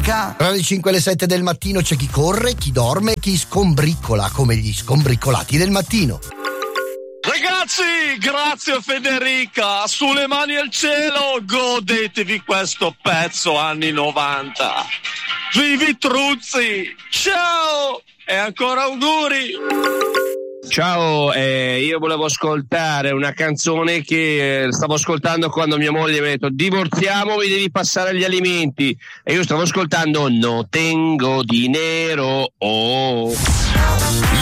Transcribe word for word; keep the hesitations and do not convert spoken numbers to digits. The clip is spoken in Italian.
domenica. Tra le cinque e le sette del mattino c'è chi corre, chi dorme, chi scombriccola come gli scombriccolati del mattino. Ragazzi, grazie Federica, sulle mani al cielo, godetevi questo pezzo anni novanta. Vivi Truzzi, ciao e ancora auguri. Ciao, eh, io volevo ascoltare una canzone che eh, stavo ascoltando quando mia moglie mi ha detto divorziamo, mi devi passare gli alimenti, e io stavo ascoltando No tengo dinero, oh.